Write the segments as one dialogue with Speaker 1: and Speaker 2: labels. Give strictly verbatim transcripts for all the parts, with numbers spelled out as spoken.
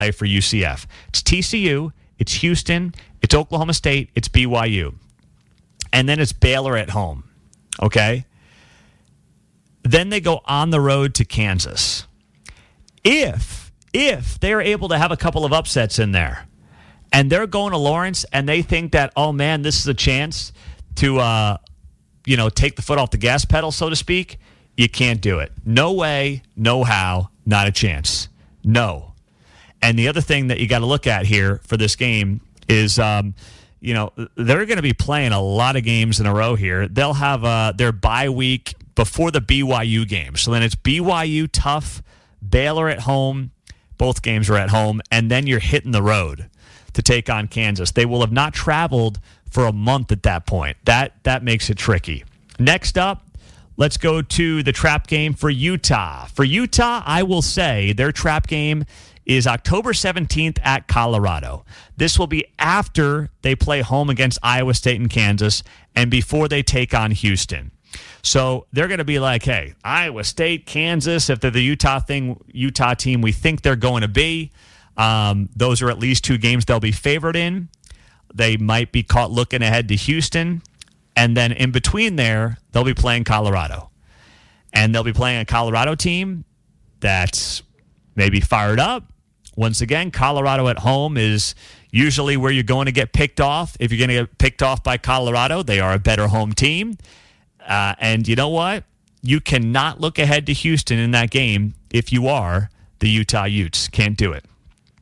Speaker 1: play for U C F. It's T C U, it's Houston, it's Oklahoma State, it's B Y U. And then it's Baylor at home, okay? Then they go on the road to Kansas. If, if they're able to have a couple of upsets in there, and they're going to Lawrence, and they think that, oh, man, this is a chance to, uh, you know, take the foot off the gas pedal, so to speak, you can't do it. No way, no how, not a chance. No. And the other thing that you got to look at here for this game is, um, you know, they're going to be playing a lot of games in a row here. They'll have uh, their bye week before the B Y U game. So then it's B Y U tough, Baylor at home. Both games are at home. And then you're hitting the road to take on Kansas. They will have not traveled for a month at that point. That that makes it tricky. Next up, let's go to the trap game for Utah. For Utah, I will say their trap game is October seventeenth at Colorado. This will be after they play home against Iowa State and Kansas and before they take on Houston. So they're going to be like, hey, Iowa State, Kansas, if they're the Utah thing, Utah team we think they're going to be, um, those are at least two games they'll be favored in. They might be caught looking ahead to Houston. And then in between there, they'll be playing Colorado. And they'll be playing a Colorado team that's maybe fired up. Once again, Colorado at home is usually where you're going to get picked off. If you're going to get picked off by Colorado, they are a better home team. Uh, and you know what? You cannot look ahead to Houston in that game if you are the Utah Utes. Can't do it.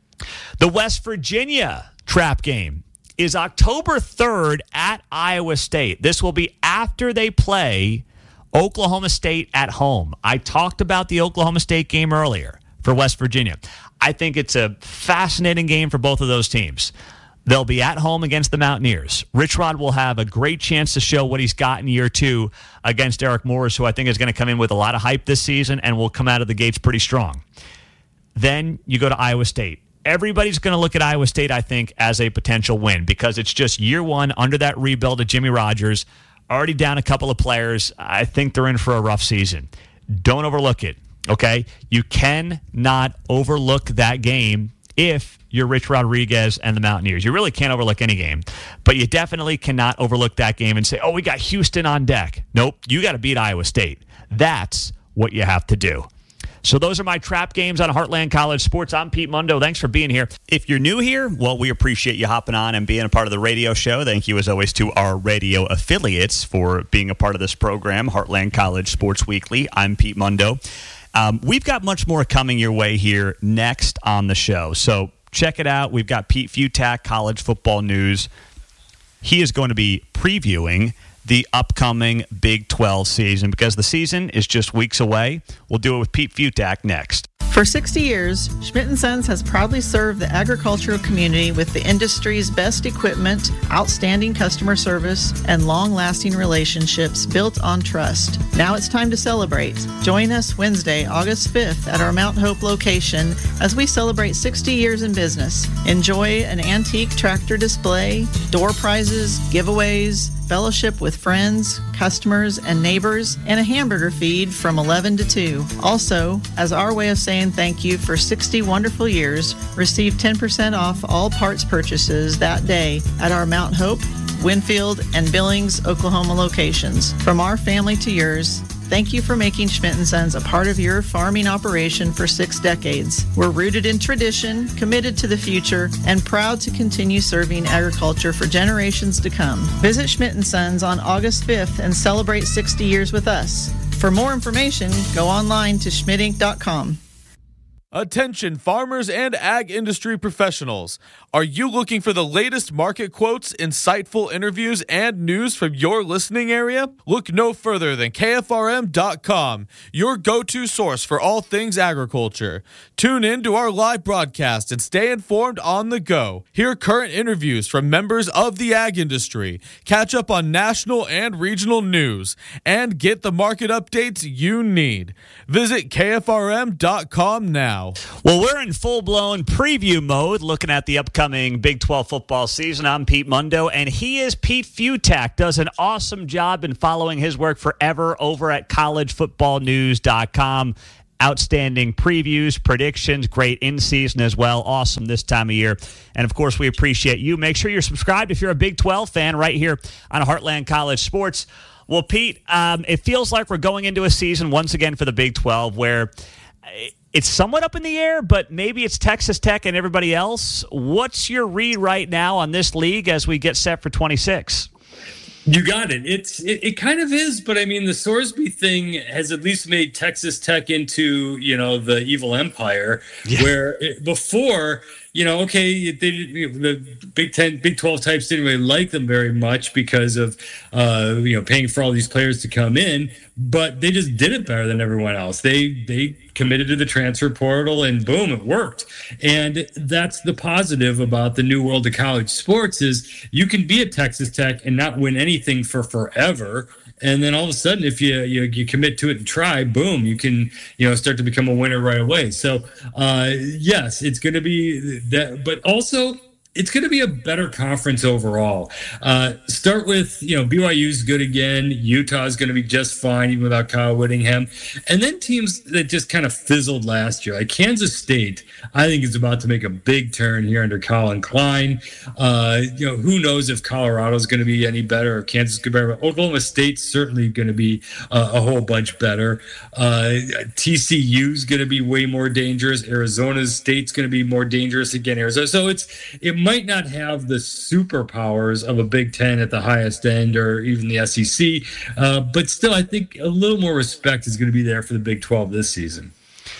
Speaker 1: The West Virginia trap game is October third at Iowa State. This will be after they play Oklahoma State at home. I talked about the Oklahoma State game earlier for West Virginia. I think it's a fascinating game for both of those teams. They'll be at home against the Mountaineers. Rich Rod will have a great chance to show what he's got in year two against Eric Morris, who I think is going to come in with a lot of hype this season and will come out of the gates pretty strong. Then you go to Iowa State. Everybody's going to look at Iowa State, I think, as a potential win because it's just year one under that rebuild of Jimmy Rogers. Already down a couple of players. I think they're in for a rough season. Don't overlook it, okay? You cannot overlook that game if you're Rich Rodriguez and the Mountaineers. You really can't overlook any game, but you definitely cannot overlook that game and say, oh, we got Houston on deck. Nope, you got to beat Iowa State. That's what you have to do. So those are my trap games on Heartland College Sports. I'm Pete Mundo. Thanks for being here. If you're new here, well, we appreciate you hopping on and being a part of the radio show. Thank you, as always, to our radio affiliates for being a part of this program, Heartland College Sports Weekly. I'm Pete Mundo. Um, we've got much more coming your way here next on the show. So check it out. We've got Pete Futak, College Football News. He is going to be previewing the upcoming Big twelve season because the season is just weeks away. We'll do it with Pete Futak next.
Speaker 2: For sixty years, Schmidt and Sons has proudly served the agricultural community with the industry's best equipment, outstanding customer service, and long-lasting relationships built on trust. Now it's time to celebrate. Join us Wednesday, August fifth at our Mount Hope location as we celebrate sixty years in business. Enjoy an antique tractor display, door prizes, giveaways, fellowship with friends, customers, and neighbors, and a hamburger feed from eleven to two. Also, as our way of saying thank you for sixty wonderful years, receive ten percent off all parts purchases that day at our Mount Hope, Winfield, and Billings, Oklahoma locations. From our family to yours, thank you for making Schmidt and Sons a part of your farming operation for six decades. We're rooted in tradition, committed to the future, and proud to continue serving agriculture for generations to come. Visit Schmidt and Sons on August fifth and celebrate sixty years with us. For more information, go online to schmidt inc dot com.
Speaker 3: Attention farmers and ag industry professionals. Are you looking for the latest market quotes, insightful interviews, and news from your listening area? Look no further than K F R M dot com, your go-to source for all things agriculture. Tune in to our live broadcast and stay informed on the go. Hear current interviews from members of the ag industry, catch up on national and regional news, and get the market updates you need. Visit K F R M dot com now.
Speaker 1: Well, we're in full-blown preview mode looking at the upcoming Big twelve football season. I'm Pete Mundo, and he is Pete Futak. Does an awesome job in following his work forever over at college football news dot com. outstanding previews, predictions, great in-season as well. Awesome this time of year. And, of course, we appreciate you. Make sure you're subscribed if you're a Big twelve fan right here on Heartland College Sports. Well, Pete, um, it feels like we're going into a season once again for the Big twelve where it's somewhat up in the air, but maybe it's Texas Tech and everybody else. What's your read right now on this league as we get set for twenty-six?
Speaker 4: You got it. It's it, it kind of is, but I mean, the Sorsby thing has at least made Texas Tech into, you know, the evil empire, yeah. where it, before, you know, okay, they, you know, the Big Ten, Big twelve types didn't really like them very much because of, uh, you know, paying for all these players to come in, but they just did it better than everyone else. They they committed to the transfer portal, and boom, it worked. And that's the positive about the new world of college sports is you can be at Texas Tech and not win anything for forever. And then all of a sudden, if you, you you commit to it and try, boom, you can, you know, start to become a winner right away. So, uh, yes, it's going to be that, but also it's going to be a better conference overall. Uh, start with, you know, B Y U's good again. Utah is going to be just fine even without Kyle Whittingham. And then teams that just kind of fizzled last year, like Kansas State, I think is about to make a big turn here under Colin Klein. Uh, you know, who knows if Colorado is going to be any better or Kansas is going to be better. Oklahoma State's certainly going to be uh, a whole bunch better. Uh, T C U's going to be way more dangerous. Arizona State's going to be more dangerous again. Arizona. So it's, it might not have the superpowers of a Big Ten at the highest end or even the S E C, uh, but still, I think a little more respect is going to be there for the Big twelve this season.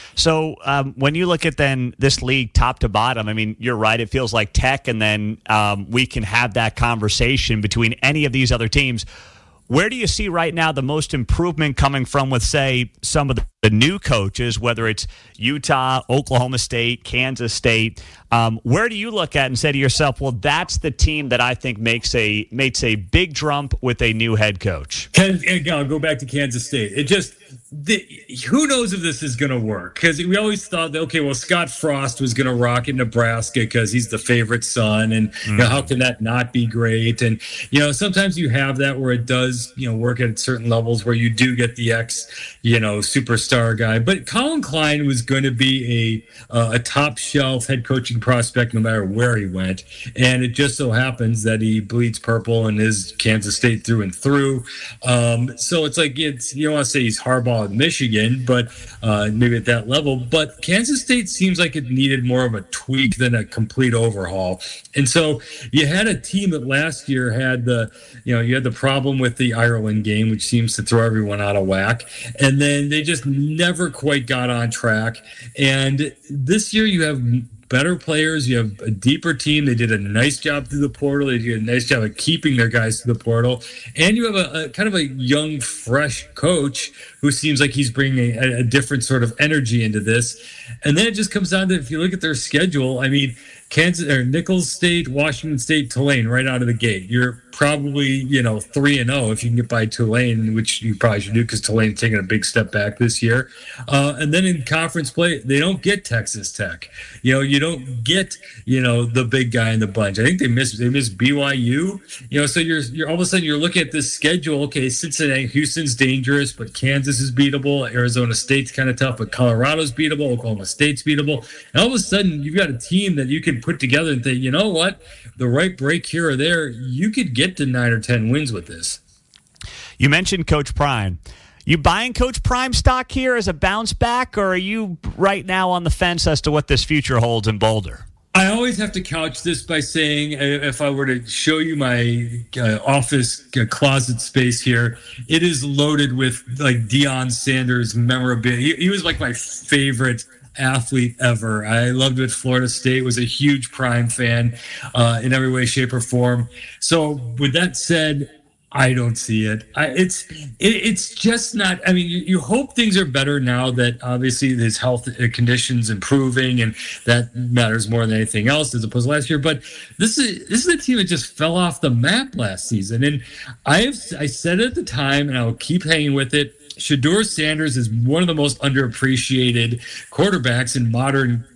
Speaker 1: So um, when you look at then this league top to bottom, I mean, you're right. It feels like Tech, and then um, we can have that conversation between any of these other teams. Where do you see right now the most improvement coming from with, say, some of the, the new coaches, whether it's Utah, Oklahoma State, Kansas State? Um, where do you look at and say to yourself, well, that's the team that I think makes a makes a big jump with a new head coach?
Speaker 4: I'll go back to Kansas State. It just the, who knows if this is going to work? Because we always thought that, okay, well, Scott Frost was going to rock in Nebraska because he's the favorite son, and mm. you know, how can that not be great? And you know, sometimes you have that where it does, you know, work at certain levels where you do get the ex, you know, superstar guy. But Colin Klein was going to be a uh, a top shelf head coaching prospect no matter where he went, and it just so happens that he bleeds purple and is Kansas State through and through. Um, so it's like it's you don't want to say he's Harbaugh in Michigan, but uh, maybe at that level. But Kansas State seems like it needed more of a tweak than a complete overhaul. And so you had a team that last year had the you know you had the problem with the Ireland game, which seems to throw everyone out of whack, and then they just never quite got on track. And this year you have better players, you have a deeper team. They did a nice job through the portal. They did a nice job of keeping their guys through the portal. And you have a, a kind of a young, fresh coach who seems like he's bringing a, a different sort of energy into this. And then it just comes down to, if you look at their schedule, I mean, Kansas or Nicholls State, Washington State, Tulane right out of the gate. You're probably, you know, three and oh if you can get by Tulane, which you probably should do because Tulane's taking a big step back this year. Uh, and then in conference play, they don't get Texas Tech. You know, you don't get, you know, the big guy in the bunch. I think they miss they miss B Y U. You know, so you're you're all of a sudden you're looking at this schedule. Okay, Cincinnati, Houston's dangerous, but Kansas is beatable. Arizona State's kind of tough, but Colorado's beatable. Oklahoma State's beatable. And all of a sudden you've got a team that you can put together and think, you know what, the right break here or there, you could get to nine or ten wins with this.
Speaker 1: You mentioned Coach Prime. You buying Coach Prime stock here as a bounce back, or are you right now on the fence as to what this future holds in Boulder?
Speaker 4: I always have to couch this by saying, if I were to show you my uh, office uh, closet space here, it is loaded with like Deion Sanders memorabilia. He, he was like my favorite athlete ever. I loved it at Florida State, was a huge Prime fan uh, in every way, shape, or form. So with that said, I don't see it. I, it's it, it's just not. I mean, you, you hope things are better now that obviously his health conditions improving, and that matters more than anything else as opposed to last year. But this is this is a team that just fell off the map last season, and I have I said it at the time, and I'll keep hanging with it. Shedeur Sanders is one of the most underappreciated quarterbacks in modern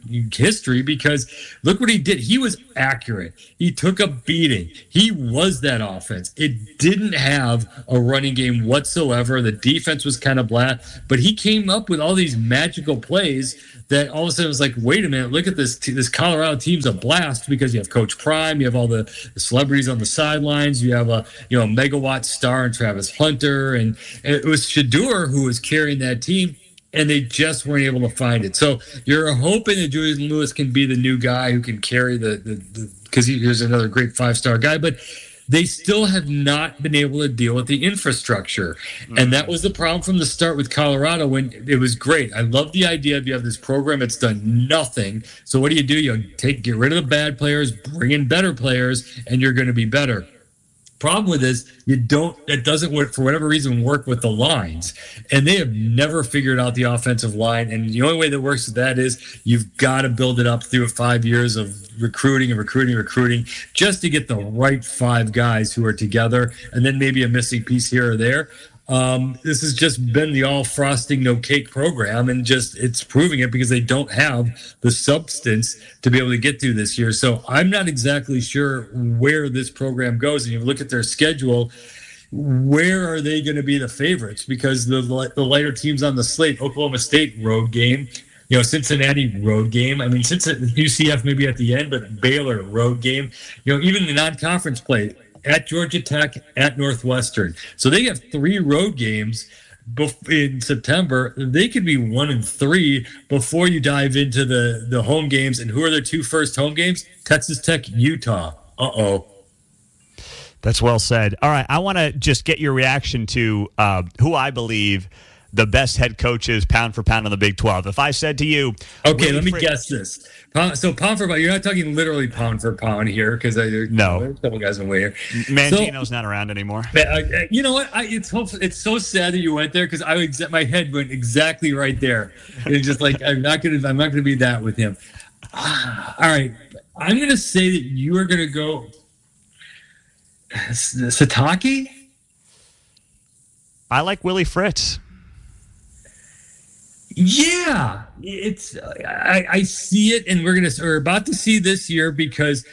Speaker 4: history because look what he did. He was accurate. He took a beating. He was that offense. It didn't have a running game whatsoever. The defense was kind of blah, but he came up with all these magical plays that all of a sudden was like, wait a minute, look at this. This Colorado team's a blast because you have Coach Prime, you have all the, the celebrities on the sidelines, you have a you know megawatt star and Travis Hunter, and, and it was Shedeur who was carrying that team, and they just weren't able to find it. So you're hoping that Julian Lewis can be the new guy who can carry the the because he here's another great five star guy, but they still have not been able to deal with the infrastructure. Mm-hmm. And that was the problem from the start with Colorado when it was great. I love the idea of you have this program that's done nothing. So what do you do? You take get rid of the bad players, bring in better players, and you're going to be better. Problem with this, you don't, it doesn't work for whatever reason work with the lines. And they have never figured out the offensive line. And the only way that works with that is you've got to build it up through five years of recruiting and recruiting, recruiting, just to get the right five guys who are together, and then maybe a missing piece here or there. Um, this has just been the all frosting, no cake program, and just it's proving it because they don't have the substance to be able to get through this year. So I'm not exactly sure where this program goes. And you look at their schedule, where are they going to be the favorites? Because the the lighter teams on the slate, Oklahoma State road game, you know, Cincinnati road game. I mean, Cincinnati, U C F maybe at the end, but Baylor road game. You know, even the non-conference play. At Georgia Tech, at Northwestern. So they have three road games in September. They could be one and three before you dive into the, the home games. And who are their two first home games? Texas Tech, Utah. Uh-oh.
Speaker 1: That's well said. All right, I want to just get your reaction to uh, who I believe the best head coaches pound for pound in the Big twelve. If I said to you...
Speaker 4: Okay, let me Fr- guess this. So pound for pound, you're not talking literally pound for pound here because I
Speaker 1: no.
Speaker 4: There's a couple guys in the way here.
Speaker 1: Mangino's so, not around anymore.
Speaker 4: Uh, you know what? I, it's it's so sad that you went there because I exa- my head went exactly right there. It's just like I'm not gonna I'm not gonna be that with him. All right, I'm gonna say that you are gonna go Satake.
Speaker 1: I like Willie Fritz.
Speaker 4: Yeah, it's I, I see it, and we're gonna we're about to see this year because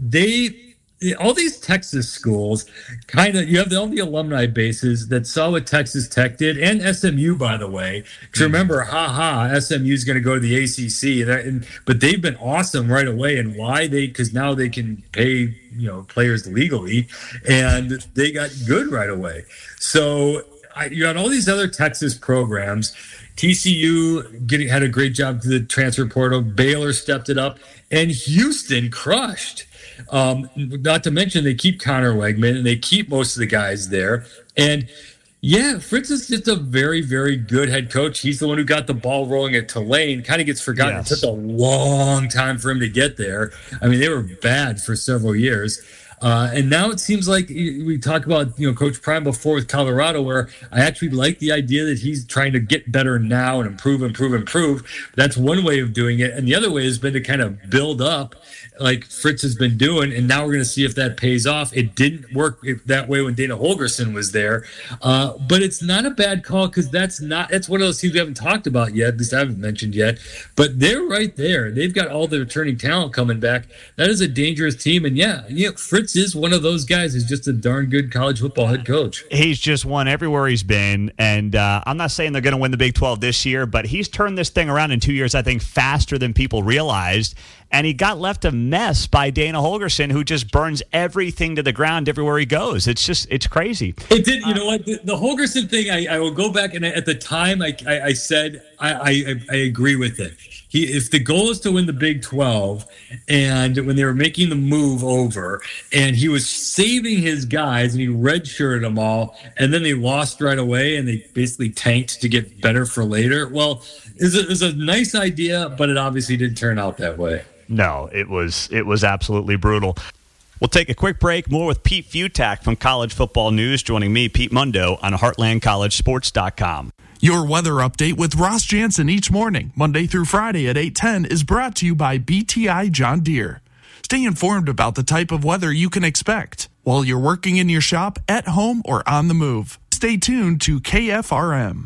Speaker 4: they all these Texas schools kind of you have all the alumni bases that saw what Texas Tech did, and S M U, by the way. Because mm-hmm. remember, haha, S M U is going to go to the A C C, and, and but they've been awesome right away, and why they because now they can pay you know players legally, and they got good right away. So I, you had all these other Texas programs. T C U getting had a great job to the transfer portal. Baylor stepped it up, and Houston crushed. Um, not to mention they keep Connor Wegman and they keep most of the guys there. And yeah, Fritz is just a very, very good head coach. He's the one who got the ball rolling at Tulane. Kind of gets forgotten. Yes. It took a long time for him to get there. I mean, they were bad for several years. Uh, and now it seems like we talk about, you know, Coach Prime before with Colorado, where I actually like the idea that he's trying to get better now and improve, improve, improve. That's one way of doing it. And the other way has been to kind of build up like Fritz has been doing. And now we're going to see if that pays off. It didn't work that way when Dana Holgorsen was there. Uh, but it's not a bad call because that's not, that's one of those teams we haven't talked about yet, at least I haven't mentioned yet. But they're right there. They've got all the returning talent coming back. That is a dangerous team. And yeah, you know, Fritz is one of those guys who's just a darn good college football head coach.
Speaker 1: He's just won everywhere he's been, and uh, I'm not saying they're going to win the Big twelve this year, but he's turned this thing around in two years, I think, faster than people realized, and he got left a mess by Dana Holgorsen, who just burns everything to the ground everywhere he goes. It's just, it's crazy.
Speaker 4: It did, you know what, the, the Holgorsen thing, I, I will go back, and I, at the time, I, I, I said, I, I, I agree with it. He, if the goal is to win the Big twelve, and when they were making the move over, and he was saving his guys, and he redshirted them all, and then they lost right away, and they basically tanked to get better for later. Well, it was a, a nice idea, but it obviously didn't turn out that way.
Speaker 1: No, it was it was absolutely brutal. We'll take a quick break. More with Pete Futak from College Football News, joining me, Pete Mundo, on Heartland College Sports dot com.
Speaker 5: Your weather update with Ross Jansen each morning, Monday through Friday at eight ten, is brought to you by B T I John Deere. Stay informed about the type of weather you can expect while you're working in your shop, at home, or on the move. Stay tuned to K F R M.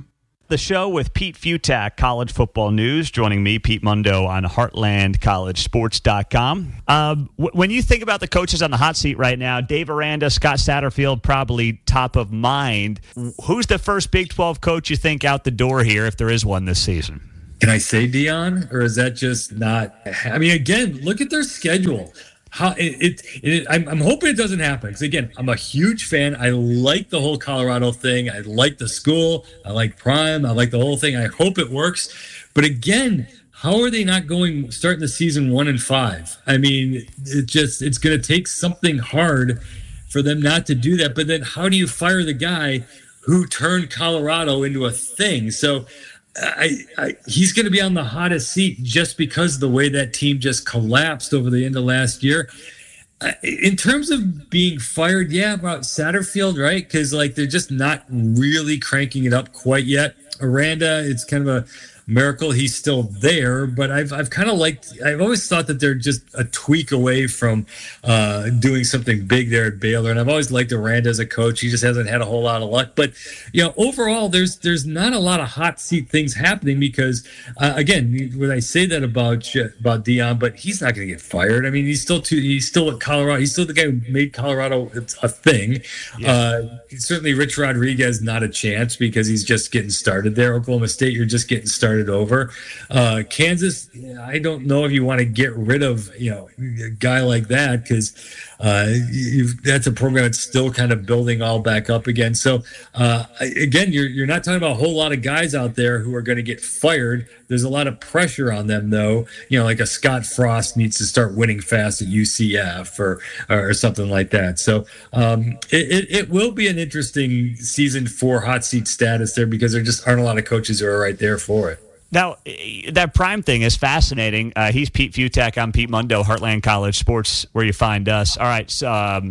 Speaker 1: The show with Pete Fiutak, College Football News, joining me, Pete Mundo, on heartland college sports dot com. Um, w- when you think about the coaches on the hot seat right now, Dave Aranda, Scott Satterfield, probably top of mind. Who's the first Big twelve coach you think out the door here, if there is one this season?
Speaker 4: Can I say Dion, or is that just not? I mean, again, look at their schedule. How it, it, it I'm, I'm hoping it doesn't happen, because again, I'm a huge fan. I like the whole Colorado thing. I like the school. I like Prime. I like the whole thing. I hope it works. But again, how are they not going starting the season one and five? I mean, it just it's going to take something hard for them not to do that. But then, how do you fire the guy who turned Colorado into a thing? So. I, I, he's going to be on the hottest seat just because of the way that team just collapsed over the end of last year. Uh, in terms of being fired, yeah, about Satterfield, right? Because like they're just not really cranking it up quite yet. Aranda, it's kind of a miracle he's still there, but I've I've kind of liked. I've always thought that they're just a tweak away from uh, doing something big there at Baylor, and I've always liked Aranda as a coach. He just hasn't had a whole lot of luck, but you know, overall, there's there's not a lot of hot seat things happening because, uh, again, when I say that about about Dion, but he's not going to get fired. I mean, he's still too, he's still at Colorado. He's still the guy who made Colorado a thing. Yeah. Uh, certainly, Rich Rodriguez not a chance because he's just getting started there. Oklahoma State, you're just getting started over. Uh, Kansas, I don't know if you want to get rid of, you know, a guy like that because uh, you've, that's a program that's still kind of building all back up again. So uh, again, you're you're not talking about a whole lot of guys out there who are going to get fired. There's a lot of pressure on them, though. You know, like a Scott Frost needs to start winning fast at U C F or or something like that. So um, it, it, it will be an interesting season for hot seat status there because there just aren't a lot of coaches who are right there for it.
Speaker 1: Now, that Prime thing is fascinating. Uh, he's Pete Fiutak. I'm Pete Mundo, Heartland College Sports, where you find us. All right. So, um,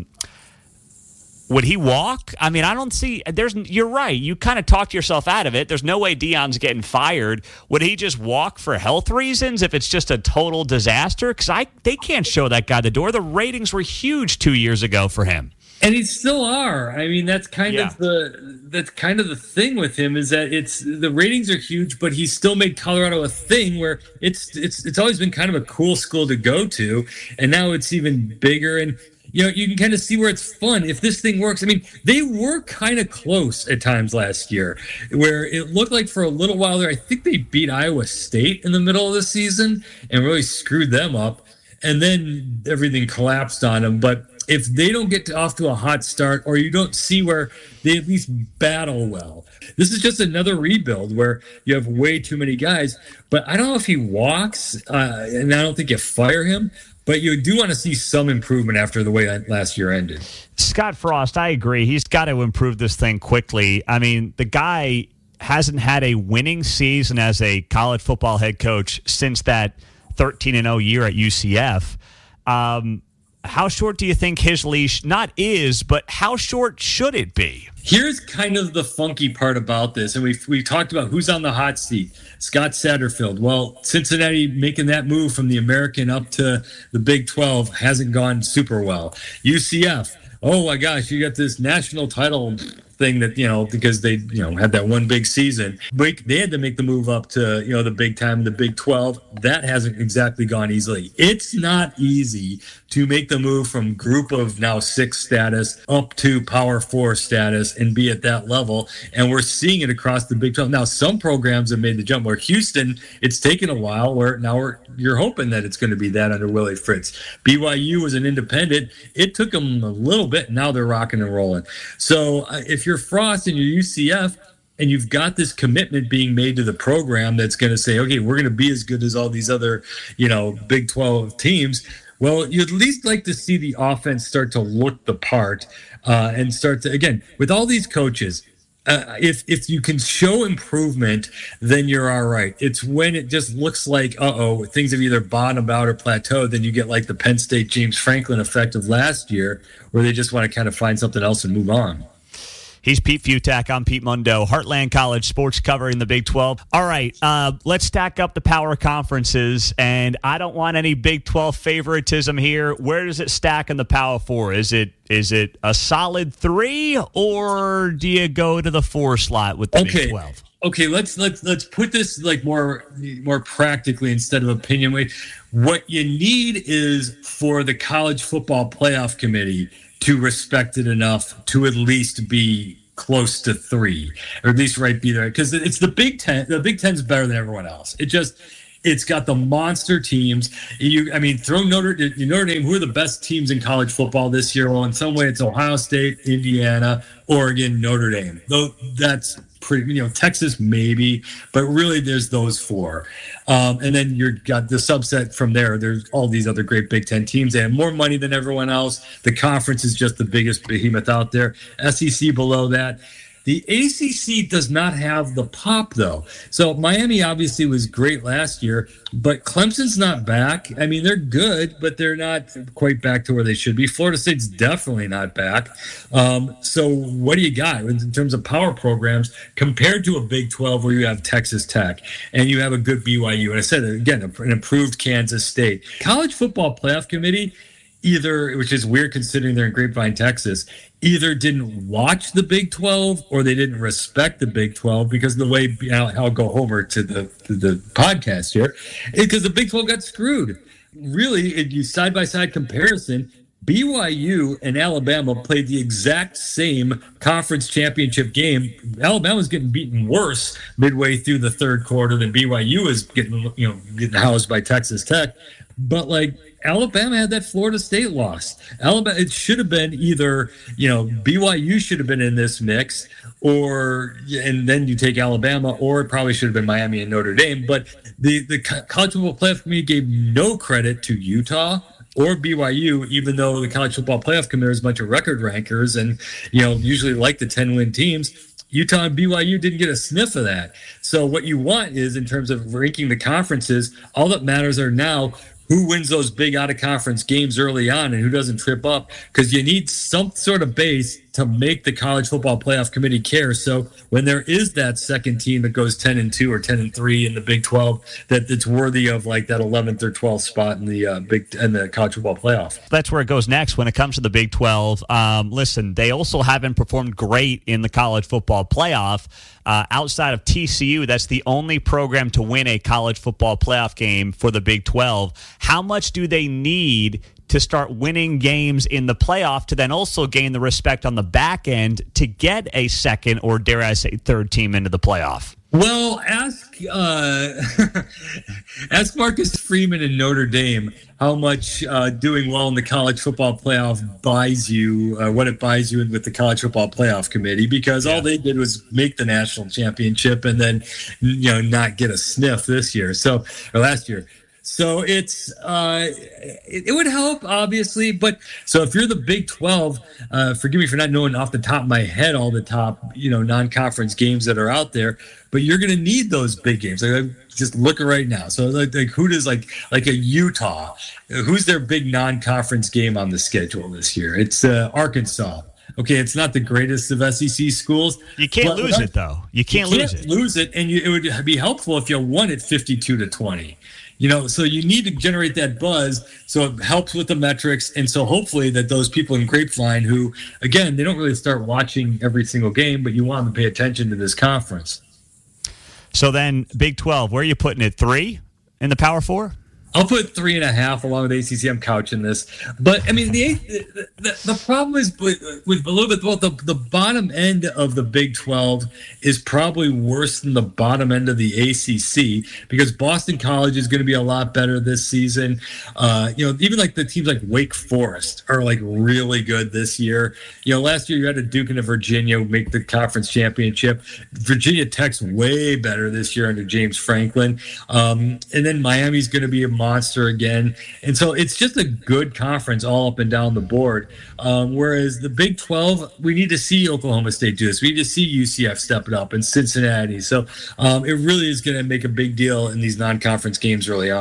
Speaker 1: would he walk? I mean, I don't see. There's. You're right. You kind of talked yourself out of it. There's no way Dion's getting fired. Would he just walk for health reasons if it's just a total disaster? Because I they can't show that guy the door. The ratings were huge two years ago for him.
Speaker 4: And he still are. I mean, that's kind yeah. of the that's kind of the thing with him is that it's the ratings are huge, but he's still made Colorado a thing where it's it's it's always been kind of a cool school to go to, and now it's even bigger. And you know, you can kind of see where it's fun if this thing works. I mean, they were kind of close at times last year, where it looked like for a little while there. I think they beat Iowa State in the middle of the season and really screwed them up, and then everything collapsed on them. But if they don't get to, off to a hot start, or you don't see where they at least battle well, this is just another rebuild where you have way too many guys. But I don't know if he walks, uh, and I don't think you fire him, but you do want to see some improvement after the way that last year ended.
Speaker 1: Scott Frost, I agree. He's got to improve this thing quickly. I mean, the guy hasn't had a winning season as a college football head coach since that thirteen and oh year at U C F. Um, How short do you think his leash not is, but how short should it be?
Speaker 4: Here's kind of the funky part about this, and we've, we've talked about who's on the hot seat. Scott Satterfield. Well, Cincinnati making that move from the American up to the Big twelve hasn't gone super well. U C F, oh my gosh, you got this national title thing that, you know, because they, you know, had that one big season. They had to make the move up to, you know, the big time, the Big twelve. That hasn't exactly gone easily. It's not easy to make the move from group of now six status up to power four status and be at that level. And we're seeing it across the Big twelve. Now, some programs have made the jump where Houston, it's taken a while where now we're, you're hoping that it's going to be that under Willie Fritz. B Y U was an independent. It took them a little bit. Now they're rocking and rolling. So uh, if you're Frost and you're U C F, and you've got this commitment being made to the program that's going to say, okay, we're going to be as good as all these other, you know, Big twelve teams. Well, you'd at least like to see the offense start to look the part uh, and start to, again, with all these coaches, uh, if if you can show improvement, then you're all right. It's when it just looks like, uh-oh, things have either bottomed out or plateaued, then you get like the Penn State James Franklin effect of last year, where they just want to kind of find something else and move on.
Speaker 1: He's Pete Fiutak. I'm Pete Mundo. Heartland College Sports covering the Big twelve. All right, uh, let's stack up the power conferences, and I don't want any Big twelve favoritism here. Where does it stack in the Power Four? Is it is it a solid three, or do you go to the four slot with the
Speaker 4: okay.
Speaker 1: Big twelve?
Speaker 4: okay, let's let's let's put this like more more practically instead of opinion way. What you need is for the college football playoff committee to respect it enough to at least be close to three, or at least right be there, because it's the Big Ten. The Big Ten's better than everyone else. It just it's got the monster teams. You, I mean, throw Notre Notre Dame. Who are the best teams in college football this year? Well, in some way, it's Ohio State, Indiana, Oregon, Notre Dame. Though that's pretty, you know, Texas maybe, but really there's those four. Um, and then you've got the subset from there. There's all these other great Big Ten teams. They have more money than everyone else. The conference is just the biggest behemoth out there. S E C below that. The A C C does not have the pop, though. So Miami obviously was great last year, but Clemson's not back. I mean, they're good, but they're not quite back to where they should be. Florida State's definitely not back. Um, so what do you got in terms of power programs compared to a Big twelve where you have Texas Tech and you have a good B Y U? And I said, again, an improved Kansas State. College Football Playoff Committee, either, which is weird considering they're in Grapevine, Texas, either didn't watch the Big twelve or they didn't respect the Big twelve, because of the way, I'll, I'll go over to the to the podcast here, because the Big twelve got screwed. Really, if you side-by-side comparison, B Y U and Alabama played the exact same conference championship game. Alabama's getting beaten worse midway through the third quarter than B Y U is getting, you know, getting housed by Texas Tech. But like, Alabama had that Florida State loss. Alabama, it should have been either, you know, B Y U should have been in this mix, or, and then you take Alabama, or it probably should have been Miami and Notre Dame. But the, the College Football Playoff Committee gave no credit to Utah or B Y U, even though the College Football Playoff Committee is a bunch of record rankers and, you know, usually like the ten-win teams. Utah and B Y U didn't get a sniff of that. So what you want is, in terms of ranking the conferences, all that matters are now who wins those big out-of-conference games early on and who doesn't trip up, because you need some sort of base to make the College Football Playoff Committee care. So when there is that second team that goes ten and two or ten and three in the Big twelve, that it's worthy of like that eleventh or twelfth spot in the uh, Big in the College Football Playoff.
Speaker 1: That's where it goes next when it comes to the Big twelve. Um, listen, they also haven't performed great in the College Football Playoff. Uh, outside of T C U, that's the only program to win a College Football Playoff game for the Big twelve. How much do they need to start winning games in the playoff to then also gain the respect on the back end to get a second, or dare I say third team into the playoff?
Speaker 4: Well, ask uh, ask Marcus Freeman in Notre Dame how much uh, doing well in the College Football Playoff buys you, uh, what it buys you with the College Football Playoff Committee, because yeah. all they did was make the national championship and then, you know, not get a sniff this year. So, or last year. So it's uh, it, it would help, obviously. But so if you're the Big twelve, uh, forgive me for not knowing off the top of my head all the top, you know, non-conference games that are out there. But you're going to need those big games. Like, just look right now. So like, like who does like like a Utah? Who's their big non-conference game on the schedule this year? It's uh, Arkansas. Okay, it's not the greatest of S E C schools.
Speaker 1: You can't but, lose it though. You can't,
Speaker 4: you
Speaker 1: lose
Speaker 4: can't
Speaker 1: it.
Speaker 4: Lose it, and you, it would be helpful if you won it fifty-two to twenty. You know, so you need to generate that buzz, so it helps with the metrics, and so hopefully that those people in Grapevine who, again, they don't really start watching every single game, but you want them to pay attention to this conference. So
Speaker 1: then, Big twelve, where are you putting it? Three in the Power Four?
Speaker 4: I'll put three and a half along with A C C. I'm couching this, but I mean the the, the, the problem is with, with a little bit both the, the bottom end of the Big twelve is probably worse than the bottom end of the A C C, because Boston College is going to be a lot better this season. Uh, you know, even like the teams like Wake Forest are like really good this year. You know, last year you had a Duke and a Virginia make the conference championship. Virginia Tech's way better this year under James Franklin, um, and then Miami's going to be a monster again. And so it's just a good conference all up and down the board. Um, whereas the Big twelve, we need to see Oklahoma State do this. We need to see U C F step it up, and Cincinnati. So um, it really is going to make a big deal in these non-conference games early on.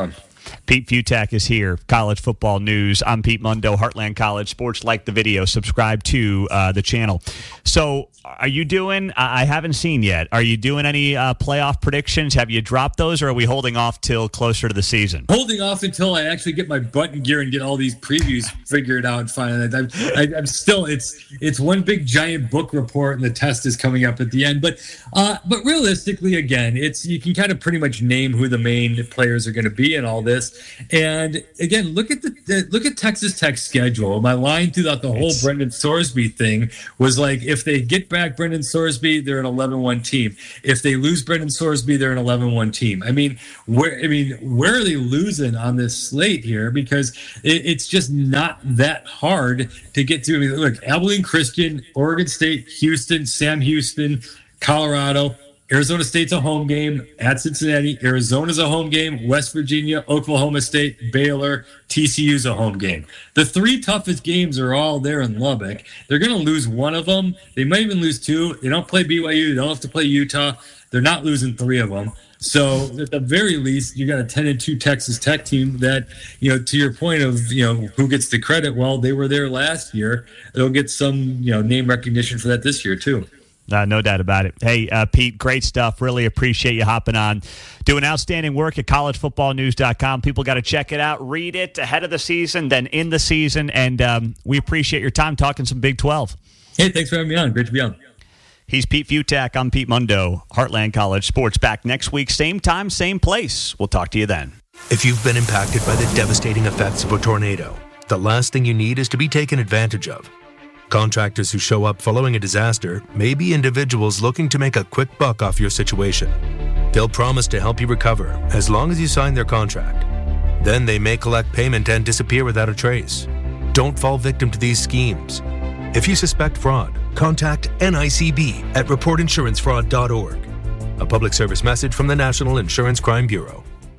Speaker 1: Pete Fiutak is here. College football news. I'm Pete Mundo, Heartland College Sports. Like the video, subscribe to uh, the channel. So, are you doing? I haven't seen yet. Are you doing any uh, playoff predictions? Have you dropped those, or are we holding off till closer to the season?
Speaker 4: Holding off until I actually get my button gear and get all these previews figured out. Finally, I'm, I, I'm still. It's it's one big giant book report, and the test is coming up at the end. But uh, but realistically, again, it's you can kind of pretty much name who the main players are going to be in all this. And again, look at the, the look at Texas Tech's schedule. My line throughout the whole it's, Brendan Sorsby thing was like, if they get back Brendan Sorsby, they're an eleven one team. If they lose Brendan Sorsby, they're an eleven one team. I mean, where I mean, where are they losing on this slate here? Because it, it's just not that hard to get to. I mean, look, Abilene Christian, Oregon State, Houston, Sam Houston, Colorado. Arizona State's a home game at Cincinnati. Arizona's a home game. West Virginia, Oklahoma State, Baylor, T C U's a home game. The three toughest games are all there in Lubbock. They're going to lose one of them. They might even lose two. They don't play B Y U. They don't have to play Utah. They're not losing three of them. So at the very least, you got a ten and two Texas Tech team that, you know, to your point of, you know, who gets the credit? Well, they were there last year. They'll get some, you know, name recognition for that this year too.
Speaker 1: Uh, no doubt about it. Hey, uh, Pete, great stuff. Really appreciate you hopping on. Doing outstanding work at college football news dot com. People got to check it out, read it ahead of the season, then in the season. And um, we appreciate your time talking some Big twelve.
Speaker 4: Hey, thanks for having me on. Great to be on.
Speaker 1: He's Pete Fiutak. I'm Pete Mundo, Heartland College Sports. Back next week, same time, same place. We'll talk to you then.
Speaker 6: If you've been impacted by the devastating effects of a tornado, the last thing you need is to be taken advantage of. Contractors who show up following a disaster may be individuals looking to make a quick buck off your situation. They'll promise to help you recover as long as you sign their contract. Then they may collect payment and disappear without a trace. Don't fall victim to these schemes. If you suspect fraud, contact N I C B at report insurance fraud dot org. A public service message from the National Insurance Crime Bureau.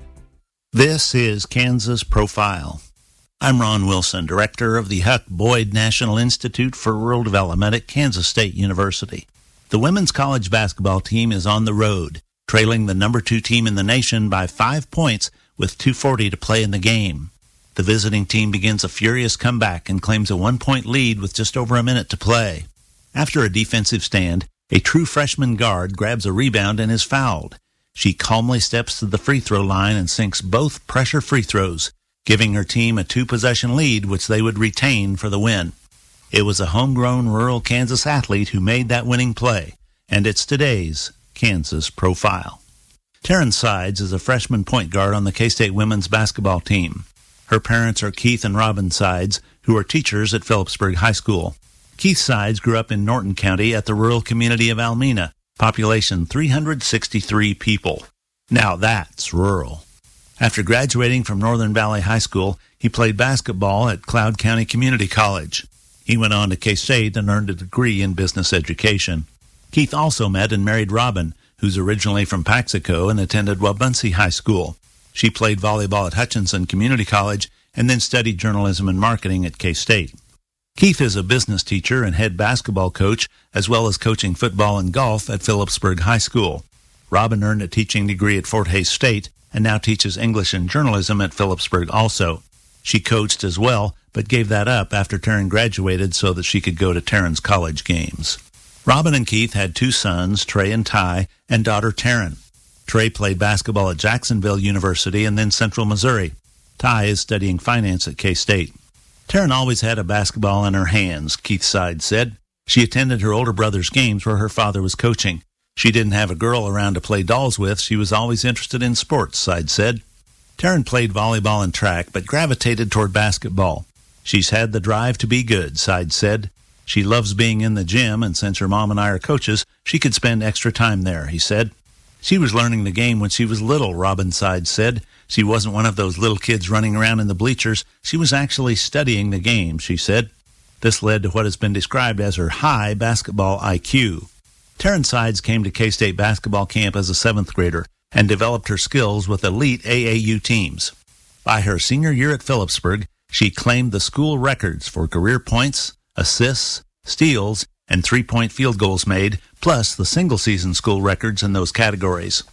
Speaker 7: This is Kansas Profile. I'm Ron Wilson, director of the Huck Boyd National Institute for Rural Development at Kansas State University. The women's college basketball team is on the road, trailing the number two team in the nation by five points with two forty to play in the game. The visiting team begins a furious comeback and claims a one-point lead with just over a minute to play. After a defensive stand, a true freshman guard grabs a rebound and is fouled. She calmly steps to the free throw line and sinks both pressure free throws, giving her team a two-possession lead, which they would retain for the win. It was a homegrown rural Kansas athlete who made that winning play, and it's today's Kansas Profile. Taryn Sides is a freshman point guard on the K-State women's basketball team. Her parents are Keith and Robin Sides, who are teachers at Phillipsburg High School. Keith Sides grew up in Norton County at the rural community of Almena, population three hundred sixty-three people. Now that's rural. After graduating from Northern Valley High School, he played basketball at Cloud County Community College. He went on to K-State and earned a degree in business education. Keith also met and married Robin, who's originally from Paxico and attended Wabaunsee High School. She played volleyball at Hutchinson Community College and then studied journalism and marketing at K-State. Keith is a business teacher and head basketball coach, as well as coaching football and golf at Phillipsburg High School. Robin earned a teaching degree at Fort Hays State and now teaches English and journalism at Phillipsburg also. She coached as well, but gave that up after Taryn graduated so that she could go to Taryn's college games. Robin and Keith had two sons, Trey and Ty, and daughter Taryn. Trey played basketball at Jacksonville University and then Central Missouri. Ty is studying finance at K-State. Taryn always had a basketball in her hands, Keith Side said. She attended her older brother's games where her father was coaching. She didn't have a girl around to play dolls with. She was always interested in sports, Side said. Taryn played volleyball and track, but gravitated toward basketball. She's had the drive to be good, Side said. She loves being in the gym, and since her mom and I are coaches, she could spend extra time there, he said. She was learning the game when she was little, Robin Side said. She wasn't one of those little kids running around in the bleachers. She was actually studying the game, she said. This led to what has been described as her high basketball I Q. Taryn Sides came to K-State basketball camp as a seventh grader and developed her skills with elite A A U teams. By her senior year at Phillipsburg, she claimed the school records for career points, assists, steals, and three-point field goals made, plus the single-season school records in those categories.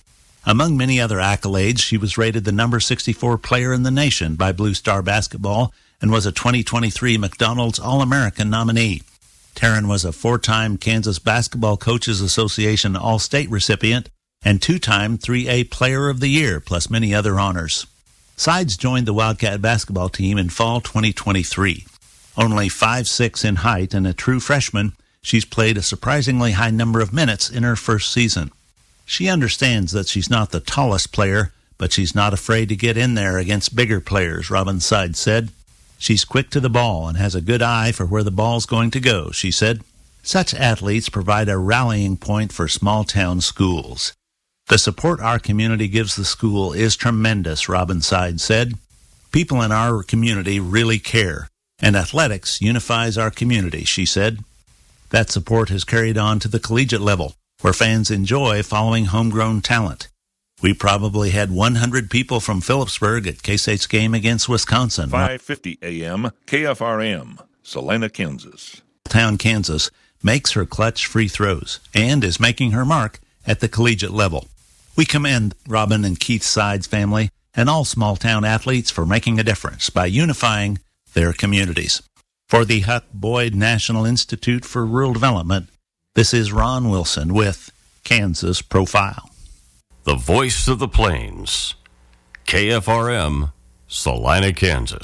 Speaker 7: Among many other accolades, she was rated the number sixty-four player in the nation by Blue Star Basketball and was a twenty twenty-three McDonald's All-American nominee. Taryn was a four-time Kansas Basketball Coaches Association All-State recipient and two-time three A Player of the Year, plus many other honors. Sides joined the Wildcat basketball team in fall twenty twenty-three. Only five foot six in height and a true freshman, she's played a surprisingly high number of minutes in her first season. She understands that she's not the tallest player, but she's not afraid to get in there against bigger players, Robin Sides said. She's quick to the ball and has a good eye for where the ball's going to go, she said. Such athletes provide a rallying point for small-town schools. The support our community gives the school is tremendous, Robin Sides said. People in our community really care, and athletics unifies our community, she said. That support has carried on to the collegiate level, where fans enjoy following homegrown talent. We probably had one hundred people from Phillipsburg at K-State's game against Wisconsin.
Speaker 8: five fifty a.m. K F R M, Salina, Kansas.
Speaker 7: Town, Kansas makes her clutch free throws and is making her mark at the collegiate level. We commend Robin and Keith Sides' family and all small-town athletes for making a difference by unifying their communities. For the Huck Boyd National Institute for Rural Development, this is Ron Wilson with Kansas Profile.
Speaker 9: The voice of the plains, K F R M, Salina, Kansas.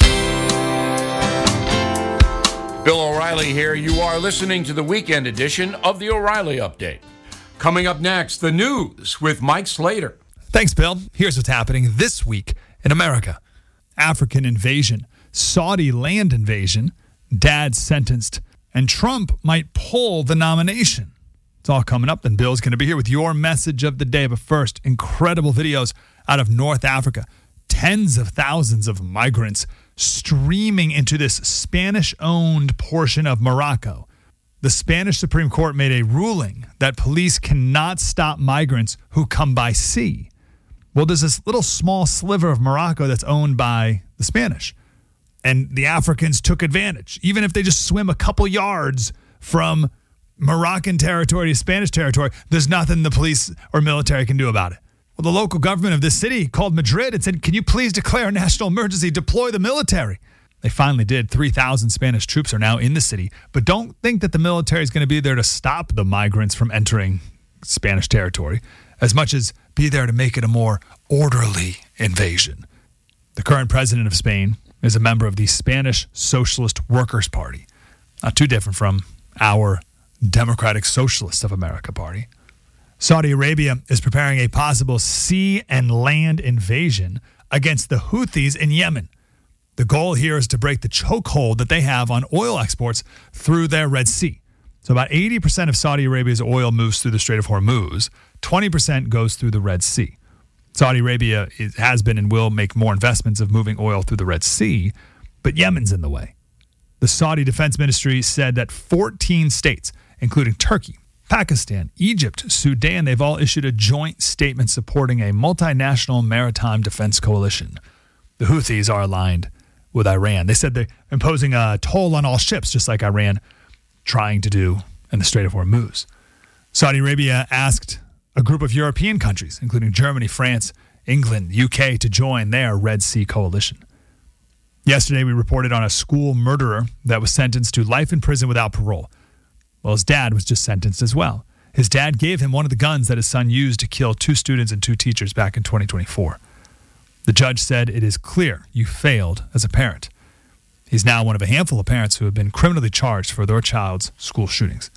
Speaker 10: Bill O'Reilly here. You are listening to the weekend edition of the O'Reilly Update. Coming up next, the news with Mike Slater.
Speaker 11: Thanks, Bill. Here's what's happening this week in America. African invasion, Saudi land invasion, dad sentenced, and Trump might pull the nomination. It's all coming up, and Bill's going to be here with your message of the day. But first, incredible videos out of North Africa. Tens of thousands of migrants streaming into this Spanish-owned portion of Morocco. The Spanish Supreme Court made a ruling that police cannot stop migrants who come by sea. Well, there's this little small sliver of Morocco that's owned by the Spanish. And the Africans took advantage. Even if they just swim a couple yards from Moroccan territory to Spanish territory, there's nothing the police or military can do about it. Well, the local government of this city called Madrid and said, can you please declare a national emergency, deploy the military? They finally did. three thousand Spanish troops are now in the city. But don't think that the military is going to be there to stop the migrants from entering Spanish territory, as much as be there to make it a more orderly invasion. The current president of Spain is a member of the Spanish Socialist Workers' Party. Not too different from our Democratic Socialists of America party. Saudi Arabia is preparing a possible sea and land invasion against the Houthis in Yemen. The goal here is to break the chokehold that they have on oil exports through their Red Sea. So about eighty percent of Saudi Arabia's oil moves through the Strait of Hormuz. twenty percent goes through the Red Sea. Saudi Arabia is, has been and will make more investments of moving oil through the Red Sea, but Yemen's in the way. The Saudi Defense Ministry said that fourteen states, including Turkey, Pakistan, Egypt, Sudan, they've all issued a joint statement supporting a multinational maritime defense coalition. The Houthis are aligned with Iran. They said they're imposing a toll on all ships, just like Iran trying to do in the Strait of Hormuz. Saudi Arabia asked a group of European countries, including Germany, France, England, U K, to join their Red Sea coalition. Yesterday, we reported on a school murderer that was sentenced to life in prison without parole. Well, his dad was just sentenced as well. His dad gave him one of the guns that his son used to kill two students and two teachers back in twenty twenty-four. The judge said, it is clear you failed as a parent. He's now one of a handful of parents who have been criminally charged for their child's school shootings.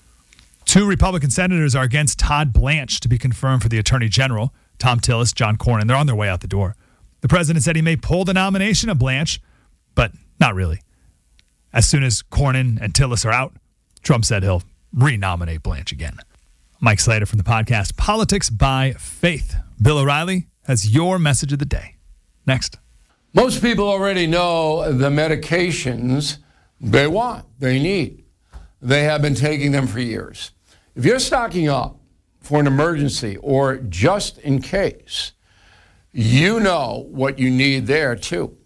Speaker 11: Two Republican senators are against Todd Blanche to be confirmed for the Attorney General. Tom Tillis, John Cornyn, they're on their way out the door. The president said he may pull the nomination of Blanche, but not really. As soon as Cornyn and Tillis are out, Trump said he'll renominate Blanche again. Mike Slater from the podcast Politics by Faith. Bill O'Reilly has your message of the day. Next.
Speaker 10: Most people already know the medications they want, they need. They have been taking them for years. If you're stocking up for an emergency or just in case, you know what you need there too.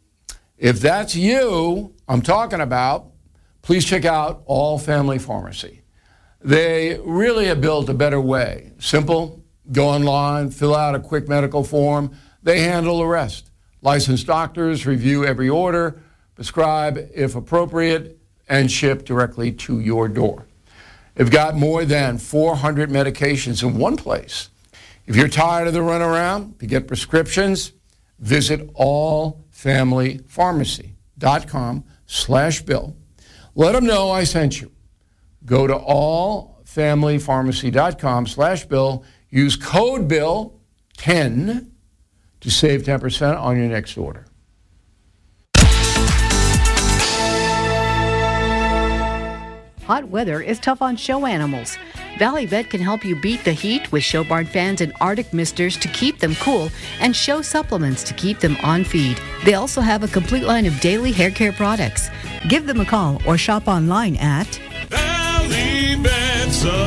Speaker 10: If that's you I'm talking about, please check out All Family Pharmacy. They really have built a better way, simple, Go online, fill out a quick medical form. They handle the rest. Licensed doctors review every order, prescribe if appropriate, and ship directly to your door. They've got more than four hundred medications in one place. If you're tired of the runaround to get prescriptions, visit all family pharmacy dot com slash bill. Let them know I sent you. Go to all family pharmacy dot com slash bill. Use code bill ten to save ten percent on your next order.
Speaker 12: Hot weather is tough on show animals. Valley Vet can help you beat the heat with show barn fans and Arctic misters to keep them cool and show supplements to keep them on feed. They also have a complete line of daily hair care products. Give them a call or shop online at
Speaker 13: Valley Vet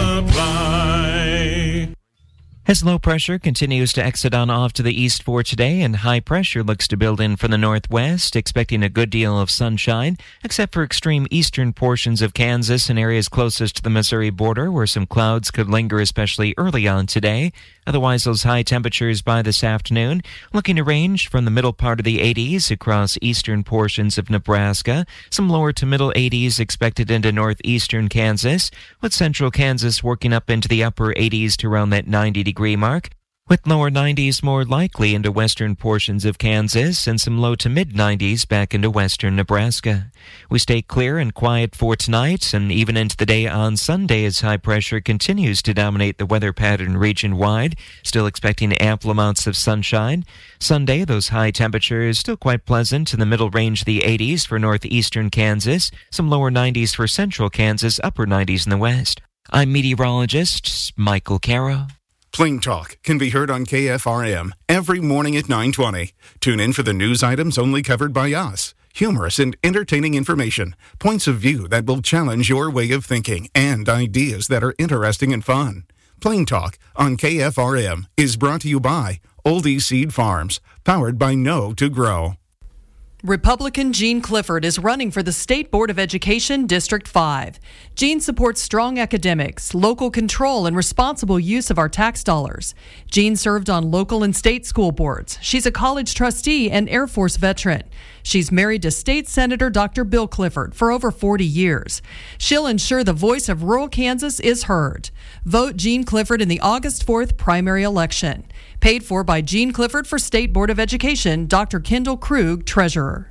Speaker 13: Supply.
Speaker 14: As low pressure continues to exit on off to the east for today and high pressure looks to build in from the northwest, expecting a good deal of sunshine, except for extreme eastern portions of Kansas and areas closest to the Missouri border where some clouds could linger especially early on today. Otherwise, those high temperatures by this afternoon looking to range from the middle part of the eighties across eastern portions of Nebraska, some lower to middle eighties expected into northeastern Kansas, with central Kansas working up into the upper eighties to around that ninety degree mark, with lower nineties more likely into western portions of Kansas and some low to mid nineties back into western Nebraska. We stay clear and quiet for tonight and even into the day on Sunday as high pressure continues to dominate the weather pattern region-wide, still expecting ample amounts of sunshine. Sunday, those high temperatures still quite pleasant in the middle range of the eighties for northeastern Kansas, some lower nineties for central Kansas, upper nineties in the west. I'm meteorologist Michael Caro.
Speaker 15: Plain Talk can be heard on K F R M every morning at nine twenty. Tune in for the news items only covered by us. Humorous and entertaining information, points of view that will challenge your way of thinking, and ideas that are interesting and fun. Plain Talk on K F R M is brought to you by Oldie Seed Farms, powered by Know to Grow.
Speaker 16: Republican Gene Clifford is running for the State Board of Education District five. Gene supports strong academics, local control, and responsible use of our tax dollars. Gene served on local and state school boards. She's a college trustee and Air Force veteran. She's married to State Senator Doctor Bill Clifford for over forty years. She'll ensure the voice of rural Kansas is heard. Vote Gene Clifford in the August fourth primary election. Paid for by Gene Clifford for State Board of Education, Doctor Kendall Krug, Treasurer.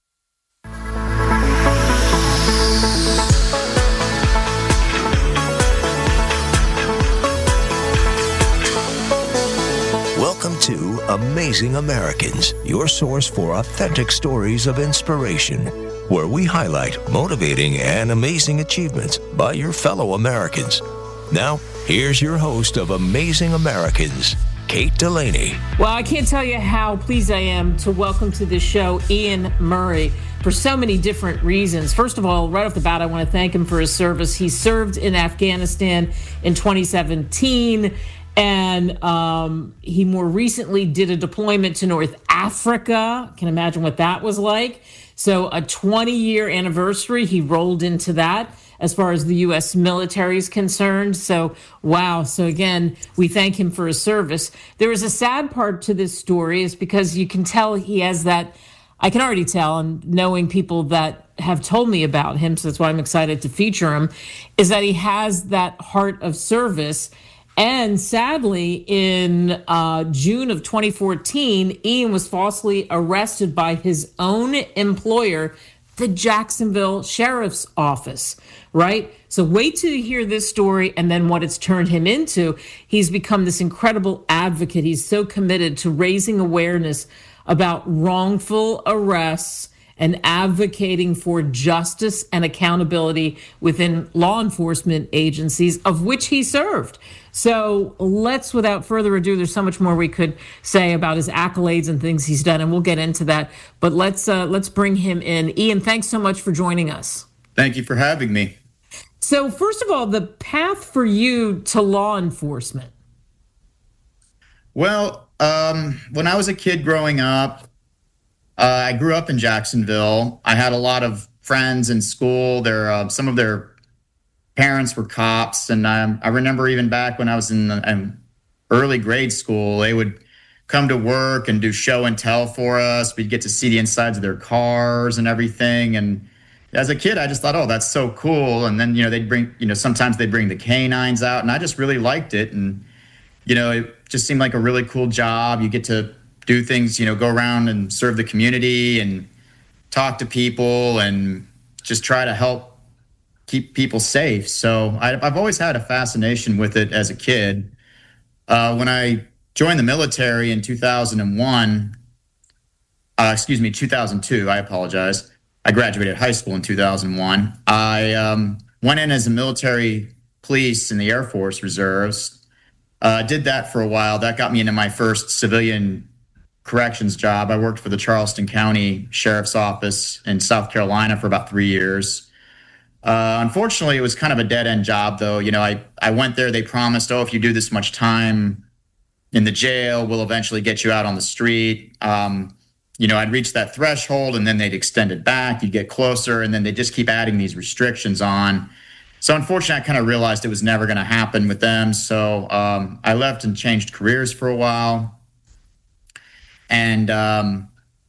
Speaker 17: Welcome to Amazing Americans, your source for authentic stories of inspiration, where we highlight motivating and amazing achievements by your fellow Americans. Now, here's your host of Amazing Americans, Kate Delaney.
Speaker 18: Well, I can't tell you how pleased I am to welcome to this show Ian Murray for so many different reasons. First of all, right off the bat, I want to thank him for his service. He served in Afghanistan in twenty seventeen, and um, he more recently did a deployment to North Africa. Can imagine what that was like. So a twenty-year anniversary, he rolled into that as far as the U S military is concerned. So, wow. So again, we thank him for his service. There is a sad part to this story is because you can tell he has that, I can already tell, and knowing people that have told me about him, so that's why I'm excited to feature him, is that he has that heart of service. And sadly, in uh, June of twenty fourteen, Ian was falsely arrested by his own employer, the Jacksonville Sheriff's Office, right? So wait till you hear this story and then what it's turned him into. He's become this incredible advocate. He's so committed to raising awareness about wrongful arrests and advocating for justice and accountability within law enforcement agencies of which he served. So let's, without further ado, there's so much more we could say about his accolades and things he's done, and we'll get into that. But let's uh, let's bring him in. Ian, thanks so much for joining us.
Speaker 19: Thank you for having me.
Speaker 18: So first of all, the path for you to law enforcement.
Speaker 19: Well, um, when I was a kid growing up, uh, I grew up in Jacksonville. I had a lot of friends in school. Their uh, some of their parents were cops, and um, I remember even back when I was in, in early grade school. They would come to work and do show and tell for us. We'd get to see the insides of their cars and everything. And as a kid, I just thought, oh, that's so cool. And then, you know, they'd bring, you know, sometimes they'd bring the canines out, and I just really liked it. And, you know, it just seemed like a really cool job. You get to do things, you know, go around and serve the community and talk to people and just try to help keep people safe. So I, I've always had a fascination with it as a kid. Uh, when I joined the military in two thousand one, uh, excuse me, two thousand two, I apologize. I graduated high school in two thousand one. I um, went in as a military police in the Air Force Reserves. Uh, did that for a while. That got me into my first civilian corrections job. I worked for the Charleston County Sheriff's Office in South Carolina for about three years. Uh, unfortunately, it was kind of a dead-end job, though. You know, I, I went there. They promised, oh, if you do this much time in the jail, we'll eventually get you out on the street. Um, you know, I'd reach that threshold, and then they'd extend it back. You'd get closer, and then they just keep adding these restrictions on. So unfortunately, I kind of realized it was never going to happen with them. So um, I left and changed careers for a while. And um,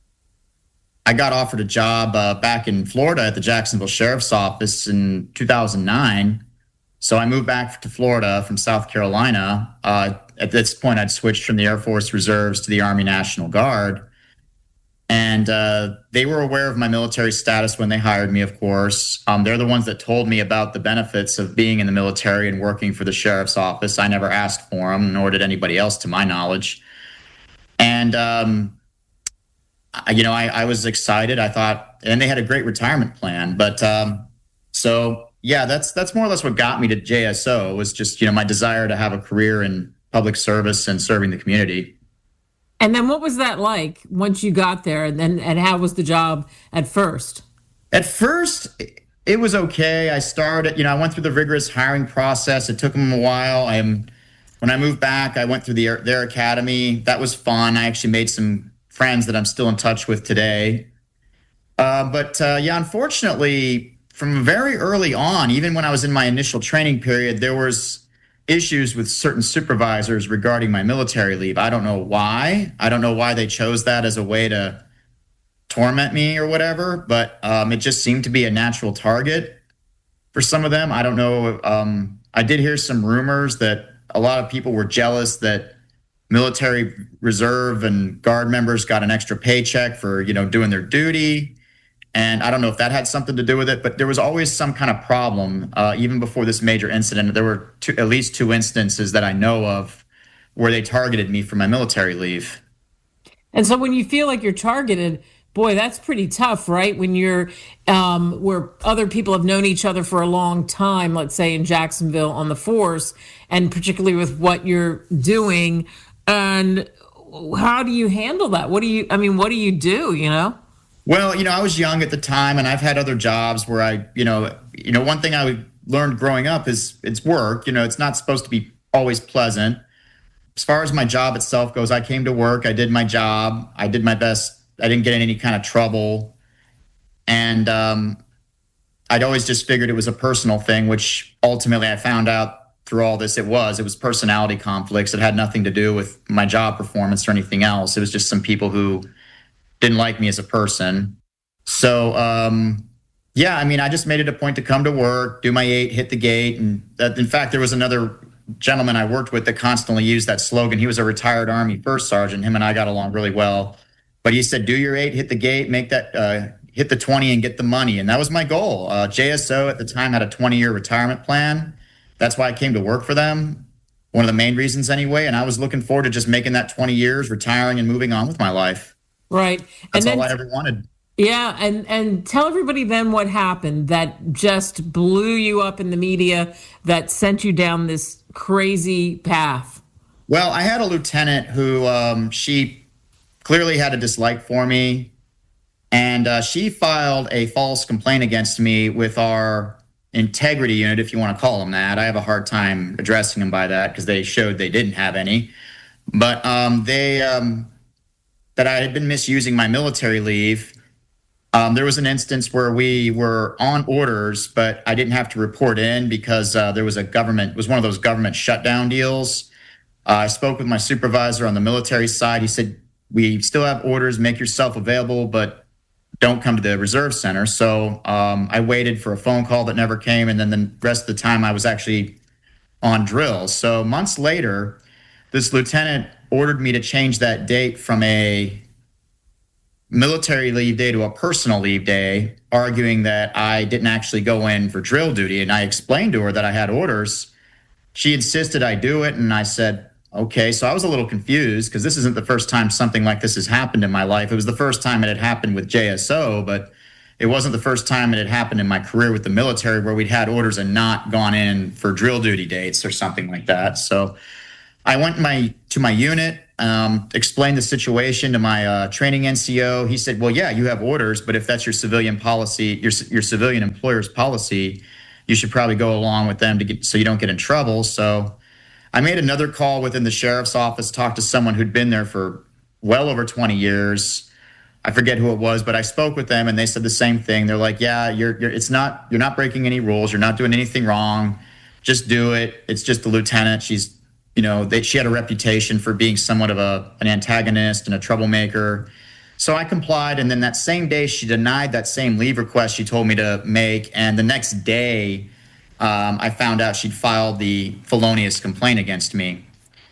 Speaker 19: I got offered a job uh, back in Florida at the Jacksonville Sheriff's Office in two thousand nine. So I moved back to Florida from South Carolina. Uh, at this point, I'd switched from the Air Force Reserves to the Army National Guard. And uh, they were aware of my military status when they hired me, of course. Um, they're the ones that told me about the benefits of being in the military and working for the sheriff's office. I never asked for them, nor did anybody else, to my knowledge. And, um, I, you know, I, I was excited. I thought, and they had a great retirement plan. But um, so, yeah, that's that's more or less what got me to J S O, was just, you know, my desire to have a career in public service and serving the community.
Speaker 18: And then what was that like once you got there? And then and how was the job at first?
Speaker 19: At first, it was okay. I started, you know, I went through the rigorous hiring process. It took them a while. I'm, when I moved back, I went through the, their academy. That was fun. I actually made some friends that I'm still in touch with today. Uh, but uh, yeah, unfortunately, from very early on, even when I was in my initial training period, there was issues with certain supervisors regarding my military leave. I don't know why. I don't know why they chose that as a way to torment me or whatever, but um, it just seemed to be a natural target for some of them. I don't know. Um, I did hear some rumors that a lot of people were jealous that military reserve and guard members got an extra paycheck for, you know, doing their duty. And I don't know if that had something to do with it, but there was always some kind of problem. Uh, even before this major incident, there were two, at least two instances that I know of where they targeted me for my military leave.
Speaker 18: And so when you feel like you're targeted, boy, that's pretty tough, right? When you're um, where other people have known each other for a long time, let's say in Jacksonville on the force, and particularly with what you're doing. And how do you handle that? What do you, I mean, what do you do, you know?
Speaker 19: Well, you know, I was young at the time, and I've had other jobs where I, you know, you know, one thing I learned growing up is it's work. You know, it's not supposed to be always pleasant. As far as my job itself goes, I came to work, I did my job, I did my best. I didn't get in any kind of trouble. And um, I'd always just figured it was a personal thing, which ultimately I found out through all this it was. It was personality conflicts. It had nothing to do with my job performance or anything else. It was just some people who didn't like me as a person. So, um, yeah, I mean, I just made it a point to come to work, do my eight, hit the gate. And that, in fact, there was another gentleman I worked with that constantly used that slogan. He was a retired Army first sergeant. Him and I got along really well. But he said, do your eight, hit the gate, make that, uh, hit the twenty and get the money. And that was my goal. Uh, J S O at the time had a twenty-year retirement plan. That's why I came to work for them. One of the main reasons anyway. And I was looking forward to just making that twenty years, retiring and moving on with my life.
Speaker 18: Right.
Speaker 19: That's
Speaker 18: and then,
Speaker 19: all I ever wanted.
Speaker 18: Yeah. And, and tell everybody then what happened that just blew you up in the media, that sent you down this crazy path.
Speaker 19: Well, I had a lieutenant who um, she clearly had a dislike for me. And uh, she filed a false complaint against me with our integrity unit, if you want to call them that. I have a hard time addressing them by that because they showed they didn't have any. But um, they... Um, that I had been misusing my military leave. Um, there was an instance where we were on orders, but I didn't have to report in because uh, there was a government, it was one of those government shutdown deals Uh, I spoke with my supervisor on the military side. He said, we still have orders, make yourself available, but don't come to the reserve center. So um, I waited for a phone call that never came, and then the rest of the time I was actually on drill. So months later, this lieutenant ordered me to change that date from a military leave day to a personal leave day, arguing that I didn't actually go in for drill duty. And I explained to her that I had orders. She insisted I do it, and I said, okay. So I was a little confused because this isn't the first time something like this has happened in my life. It was the first time it had happened with J S O, but it wasn't the first time it had happened in my career with the military where we'd had orders and not gone in for drill duty dates or something like that. So I went my to my unit, um, explained the situation to my uh, training N C O. He said, well, yeah, you have orders, but if that's your civilian policy, your your civilian employer's policy, you should probably go along with them to get so you don't get in trouble. So I made another call within the sheriff's office, talked to someone who'd been there for well over twenty years. I forget who it was, but I spoke with them and they said the same thing. They're like, yeah, you're, you're it's not you're not breaking any rules. You're not doing anything wrong. Just do it. It's just the lieutenant. She's You know, they, she had a reputation for being somewhat of a an antagonist and a troublemaker. So I complied, and then that same day, she denied that same leave request she told me to make. And the next day, um, I found out she'd filed the felonious complaint against me.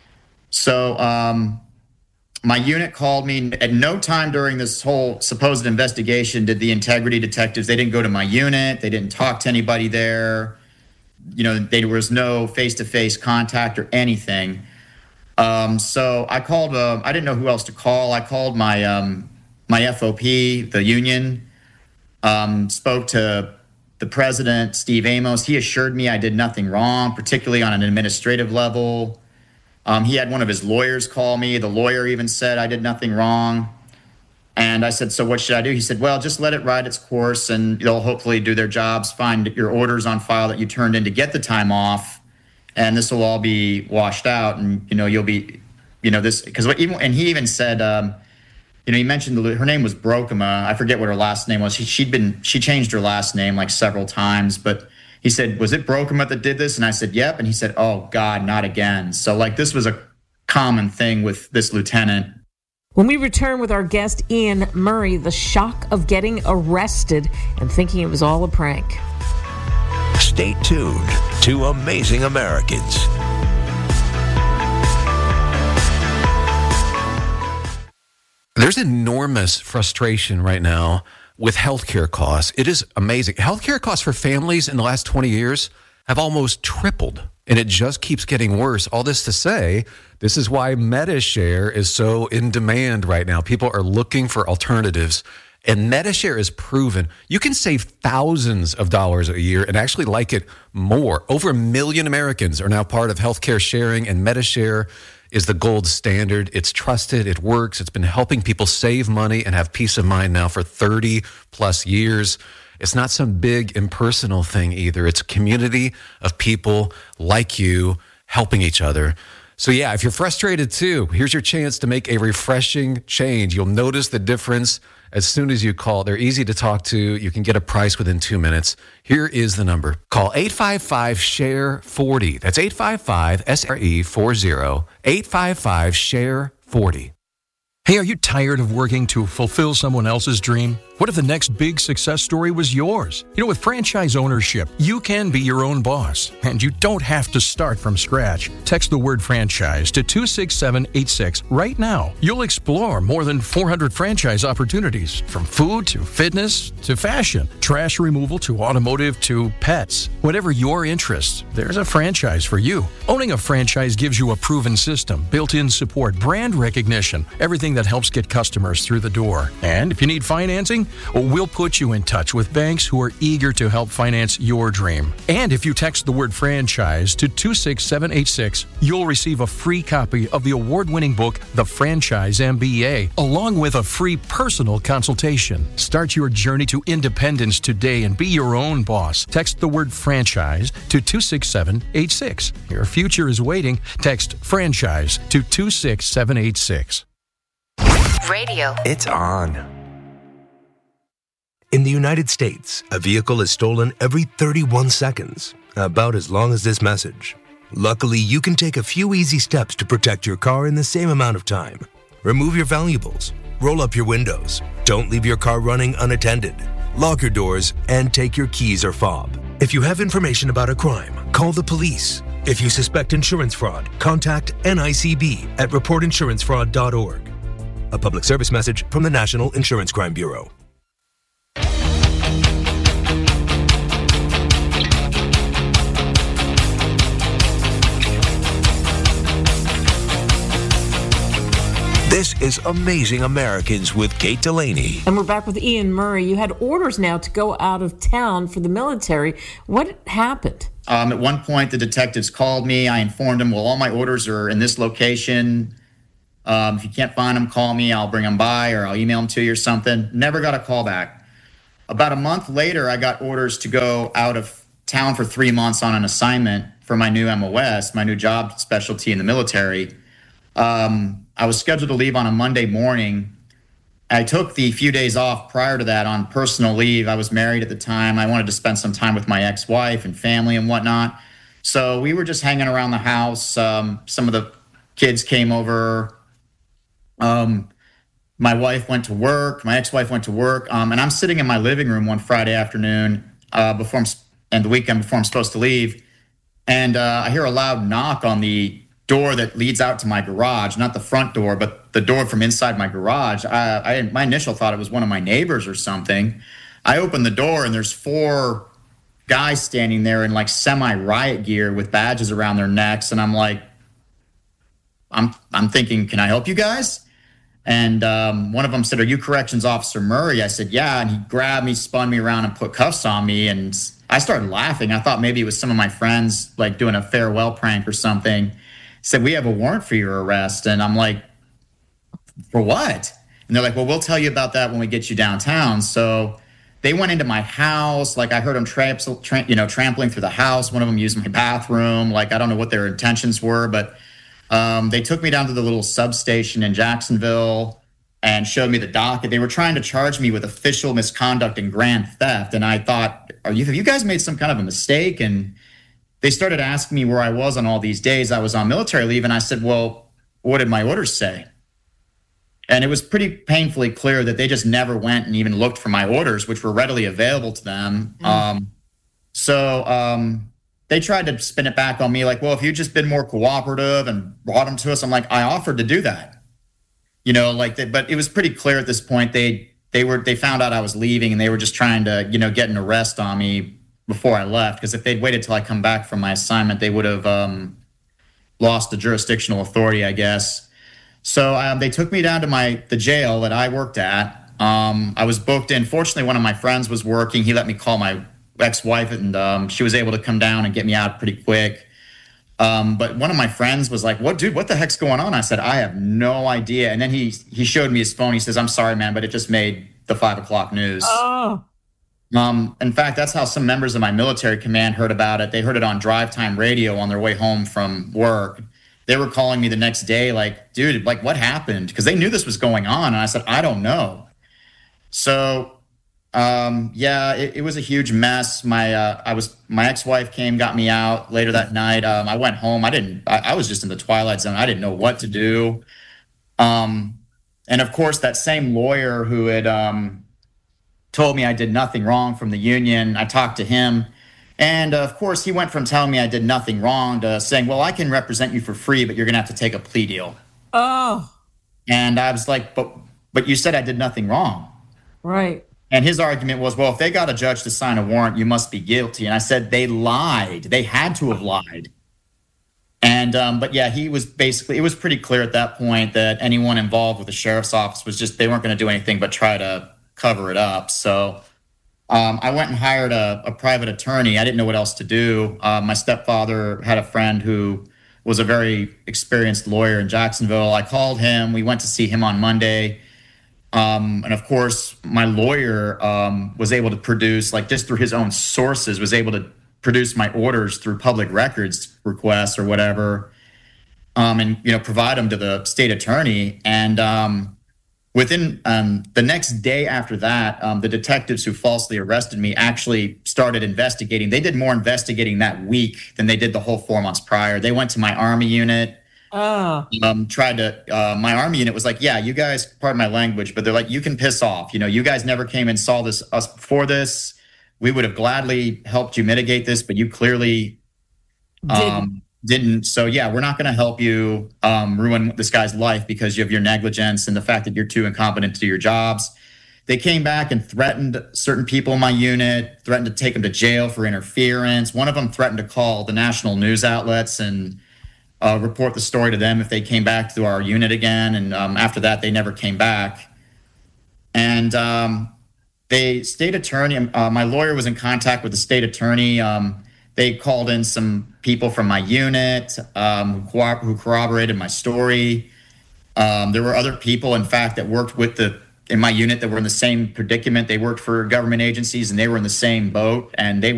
Speaker 19: So um, my unit called me. At no time during this whole supposed investigation did the integrity detectives, they didn't go to my unit. They didn't talk to anybody there. You know, there was no face-to-face contact or anything. Um, so I called, uh, I didn't know who else to call. I called my um, my F O P, the union, um, spoke to the president, Steve Amos. He assured me I did nothing wrong, particularly on an administrative level. Um, he had one of his lawyers call me. The lawyer even said I did nothing wrong. And I said, so what should I do? He said, well, just let it ride its course and they'll hopefully do their jobs, find your orders on file that you turned in to get the time off, and this will all be washed out. And, you know, you'll be, you know, this, because even, and he even said, um, you know, he mentioned the, her name was Brokema. I forget what her last name was. She, she'd been, she changed her last name like several times, but he said, was it Brokema that did this? And I said, yep. And he said, oh God, not again. So like, this was a common thing with this lieutenant.
Speaker 18: When we return with our guest, Ian Murray, the shock of getting arrested and thinking it was all a prank.
Speaker 17: Stay tuned to Amazing Americans.
Speaker 20: There's enormous frustration right now with healthcare costs. It is amazing. Healthcare costs for families in the last twenty years have almost tripled, and it just keeps getting worse. All this to say, this is why MediShare is so in demand right now. People are looking for alternatives, and MediShare is proven. You can save thousands of dollars a year and actually like it more. Over a million Americans are now part of healthcare sharing, and MediShare is the gold standard. It's trusted, it works, it's been helping people save money and have peace of mind now for thirty plus years. It's not some big impersonal thing either. It's a community of people like you helping each other. So yeah, if you're frustrated too, here's your chance to make a refreshing change. You'll notice the difference as soon as you call. They're easy to talk to. You can get a price within two minutes. Here is the number. Call eight five five, S H A R E, forty. That's eight five five, S R E, forty. eight five five, S H A R E, forty.
Speaker 21: Hey, are you tired of working to fulfill someone else's dream? What if the next big success story was yours? You know, with franchise ownership, you can be your own boss, and you don't have to start from scratch. Text the word franchise to two six seven eight six right now. You'll explore more than four hundred franchise opportunities, from food to fitness to fashion, trash removal to automotive to pets. Whatever your interests, there's a franchise for you. Owning a franchise gives you a proven system, built-in support, brand recognition, everything that helps get customers through the door. And if you need financing, we'll put you in touch with banks who are eager to help finance your dream. And if you text the word franchise to two six seven eight six, you'll receive a free copy of the award-winning book, The Franchise M B A, along with a free personal consultation. Start your journey to independence today and be your own boss. Text the word franchise to two six seven eight six. Your future is waiting. Text franchise to two six seven eight six.
Speaker 22: Radio.
Speaker 6: It's on. In the United States, a vehicle is stolen every thirty-one seconds, about as long as this message. Luckily, you can take a few easy steps to protect your car in the same amount of time. Remove your valuables, roll up your windows, don't leave your car running unattended, lock your doors, and take your keys or fob. If you have information about a crime, call the police. If you suspect insurance fraud, contact N I C B at report insurance fraud dot org. A public service message from the National Insurance Crime Bureau.
Speaker 17: This is Amazing Americans with Kate Delaney.
Speaker 18: And we're back with Ian Murray. You had orders now to go out of town for the military. What happened?
Speaker 19: Um, at one point, the detectives called me. I informed them, well, all my orders are in this location. Um, if you can't find them, call me. I'll bring them by or I'll email them to you or something. Never got a call back. About a month later, I got orders to go out of town for three months on an assignment for my new M O S, my new job specialty in the military. Um, I was scheduled to leave on a Monday morning. I took the few days off prior to that on personal leave. I was married at the time. I wanted to spend some time with my ex-wife and family and whatnot. So we were just hanging around the house. Um, some of the kids came over. Um, my wife went to work. My ex-wife went to work. Um, and I'm sitting in my living room one Friday afternoon uh, before I'm, and the weekend before I'm supposed to leave. And uh, I hear a loud knock on the door that leads out to my garage, not the front door, but the door from inside my garage. I, I my initial thought it was one of my neighbors or something. I open the door and there's four guys standing there in like semi-riot gear with badges around their necks, and I'm like, I'm I'm thinking, can I help you guys? And um, one of them said, "Are you Corrections Officer Murray?" I said, "Yeah." And he grabbed me, spun me around, and put cuffs on me. And I started laughing. I thought maybe it was some of my friends like doing a farewell prank or something. Said, "We have a warrant for your arrest." And I'm like, "For what?" And they're like, "Well, we'll tell you about that when we get you downtown." So they went into my house. Like I heard them tramp, tra- you know, trampling through the house. One of them used my bathroom. Like I don't know what their intentions were, but um, they took me down to the little substation in Jacksonville and showed me the docket. They were trying to charge me with official misconduct and grand theft. And I thought, Are you, have you guys made some kind of a mistake? And they started asking me where I was on all these days. I was on military leave, and I said, well, what did my orders say? And it was pretty painfully clear that they just never went and even looked for my orders, which were readily available to them. Mm. Um, so um, they tried to spin it back on me like, well, if you'd just been more cooperative and brought them to us. I'm like, I offered to do that. You know, like, they, but it was pretty clear at this point. They they were they found out I was leaving, and they were just trying to, you know, get an arrest on me before I left, because if they'd waited till I come back from my assignment, they would have um, lost the jurisdictional authority, I guess. So um, they took me down to my the jail that I worked at. Um, I was booked in. Fortunately, one of my friends was working. He let me call my ex-wife, and um, she was able to come down and get me out pretty quick. Um, but one of my friends was like, "What, dude? What the heck's going on?" I said, "I have no idea." And then he he showed me his phone. He says, "I'm sorry, man, but it just made the five o'clock news."
Speaker 18: Oh.
Speaker 19: Um, in fact, that's how some members of my military command heard about it. They heard it on drive time radio on their way home from work. They were calling me the next day like, dude, like what happened? Because they knew this was going on. And I said, I don't know. So, um, yeah, it, it was a huge mess. My, uh, I was, my ex-wife came, got me out later that night. Um, I went home. I didn't, I, I was just in the twilight zone. I didn't know what to do. Um, and of course that same lawyer who had, um, told me I did nothing wrong from the union. I talked to him. And uh, of course, he went from telling me I did nothing wrong to saying, well, I can represent you for free, but you're going to have to take a plea deal.
Speaker 18: Oh.
Speaker 19: And I was like, but but you said I did nothing wrong.
Speaker 18: Right.
Speaker 19: And his argument was, well, if they got a judge to sign a warrant, you must be guilty. And I said, they lied. They had to have lied. And, um, but yeah, he was basically, it was pretty clear at that point that anyone involved with the sheriff's office was just, they weren't going to do anything but try to cover it up. So um, I went and hired a, a private attorney. I didn't know what else to do. Uh, my stepfather had a friend who was a very experienced lawyer in Jacksonville. I called him. We went to see him on Monday. Um, and of course, my lawyer um, was able to produce, like just through his own sources, was able to produce my orders through public records requests or whatever, um, and, you know, provide them to the state attorney. And um, within um, the next day after that, um, the detectives who falsely arrested me actually started investigating. They did more investigating that week than they did the whole four months prior. They went to my Army unit.
Speaker 18: Oh.
Speaker 19: Um, tried to, uh, my Army unit was like, yeah, you guys, pardon my language, but they're like, you can piss off. You know, you guys never came and saw this, us before this. We would have gladly helped you mitigate this, but you clearly um, didn't. didn't. So yeah, we're not going to help you um, ruin this guy's life because of your negligence and the fact that you're too incompetent to do your jobs. They came back and threatened certain people in my unit, threatened to take them to jail for interference. One of them threatened to call the national news outlets and Uh, report the story to them if they came back to our unit again. And um, after that, they never came back. And um, the state attorney, uh, my lawyer was in contact with the state attorney. Um, they called in some people from my unit um, who, co- who corroborated my story. Um, there were other people, in fact, that worked with the in my unit that were in the same predicament. They worked for government agencies and they were in the same boat. And they